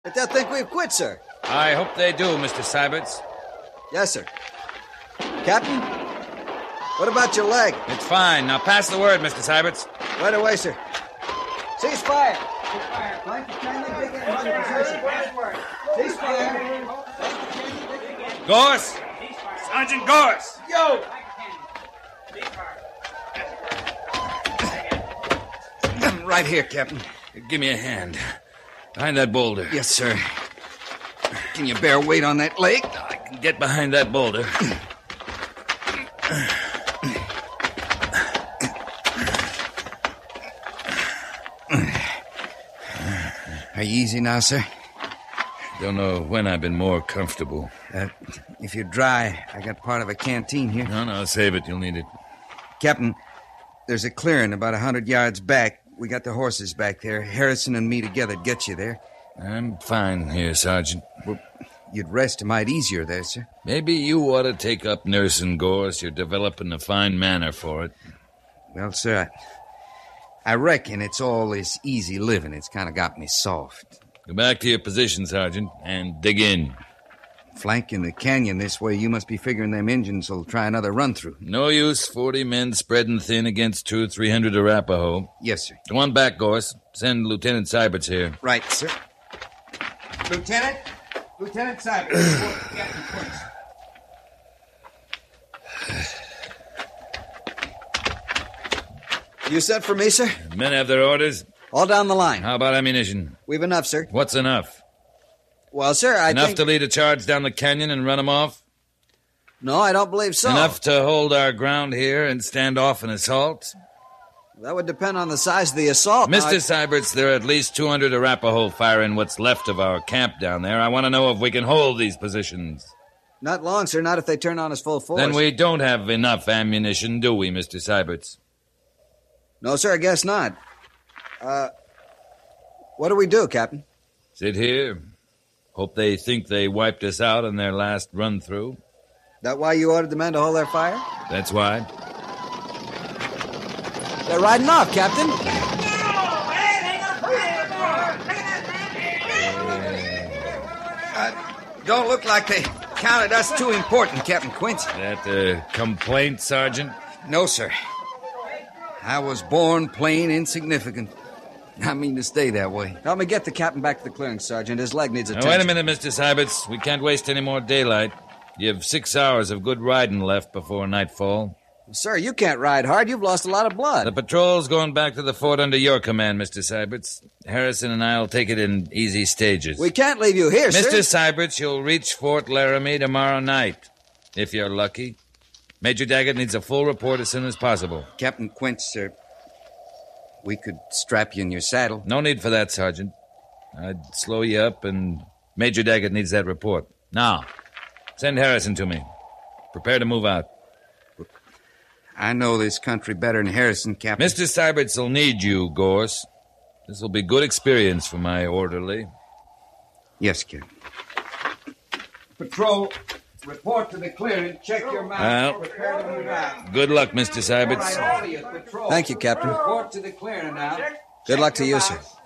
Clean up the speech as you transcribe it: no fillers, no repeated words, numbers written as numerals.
But they'll think we've quit, sir. I hope they do, Mr. Syberts. Yes, sir. Captain, what about your leg? It's fine. Now pass the word, Mr. Syberts. Right away, sir. Cease fire. Cease fire. Flank the canyon, dig in, hold your position. Cease fire. Gorse! Sergeant Gorse! Yo! Right here, Captain. Give me a hand. Behind that boulder. Yes, sir. Can you bear weight on that leg? I can get behind that boulder. Are you easy now, sir? Don't know when I've been more comfortable. If you're dry, I got part of a canteen here. No, save it. You'll need it. Captain, there's a clearing about 100 yards back. We got the horses back there. Harrison and me together get you there. I'm fine here, Sergeant. Well, you'd rest a mite easier there, sir. Maybe you ought to take up nursing, Gorse. You're developing a fine manner for it. Well, sir, I reckon it's all this easy living. It's kind of got me soft. Go back to your position, Sergeant, and dig in. Flanking the canyon this way, you must be figuring them Injuns will try another run-through. No use 40 men spreading thin against 200 or 300 Arapaho. Yes, sir. Go on back, Gorse. Send Lieutenant Syberts here. Right, sir. Lieutenant Syberts. Captain Quince. You sent for me, sir? Men have their orders. All down the line. How about ammunition? We've enough, sir. What's enough? Well, sir, I Enough think... to lead a charge down the canyon and run them off? No, I don't believe so. Enough to hold our ground here and stand off an assault? That would depend on the size of the assault. Mr. Syberts, there are at least 200 Arapaho firing what's left of our camp down there. I want to know if we can hold these positions. Not long, sir. Not if they turn on us full force. Then we don't have enough ammunition, do we, Mr. Syberts? No, sir, I guess not. What do we do, Captain? Sit here. Hope they think they wiped us out on their last run-through. That why you ordered the men to hold their fire? That's why. They're riding off, Captain. Don't look like they counted us too important, Captain Quince. That a complaint, Sergeant? No, sir. I was born plain insignificant. I mean to stay that way. Help me get the captain back to the clearing, Sergeant. His leg needs attention. Now, wait a minute, Mr. Syberts. We can't waste any more daylight. You have 6 hours of good riding left before nightfall. Sir, you can't ride hard. You've lost a lot of blood. The patrol's going back to the fort under your command, Mr. Syberts. Harrison and I'll take it in easy stages. We can't leave you here, sir. Mr. Syberts, you'll reach Fort Laramie tomorrow night, if you're lucky. Major Daggett needs a full report as soon as possible. Captain Quince, sir, we could strap you in your saddle. No need for that, Sergeant. I'd slow you up, and Major Daggett needs that report. Now, send Harrison to me. Prepare to move out. I know this country better than Harrison, Captain. Mr. Syberts will need you, Gorse. This will be good experience for my orderly. Yes, Captain. Patrol, report to the clearing. Check your mouth. Well, prepare to move out. Good luck, Mr. Syberts. Thank you, Captain. Report to the clearing now. Good luck to you, sir.